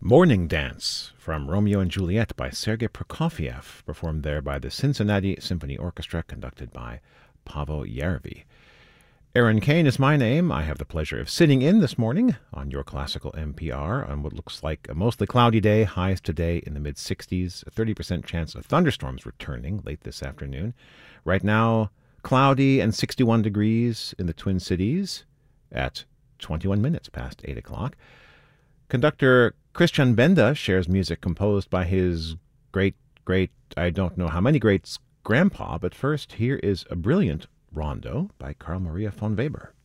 Morning Dance from Romeo and Juliet by Sergei Prokofiev, performed there by the Cincinnati Symphony Orchestra, conducted by Paavo Järvi. Aaron Kane is my name. I have the pleasure of sitting in this morning on your classical NPR on what looks like a mostly cloudy day, highs today in the mid-60s, a 30% chance of thunderstorms returning late this afternoon. Right now, cloudy and 61 degrees in the Twin Cities at 21 minutes past 8 o'clock. Conductor Christian Benda shares music composed by his great, I don't know how many greats, grandpa, but first, here is a brilliant rondo by Carl Maria von Weber.